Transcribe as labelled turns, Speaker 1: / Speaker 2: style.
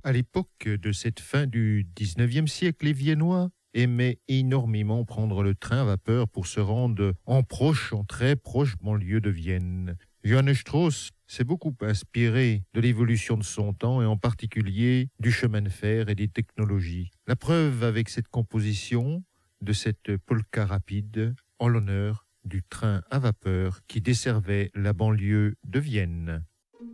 Speaker 1: À l'époque de cette fin du 19e siècle, les Viennois aimaient énormément prendre le train à vapeur pour se rendre en très proche banlieue de Vienne. Johannes Strauss s'est beaucoup inspiré de l'évolution de son temps et en particulier du chemin de fer et des technologies. La preuve avec cette composition de cette polka rapide en l'honneur du train à vapeur qui desservait la banlieue de Vienne.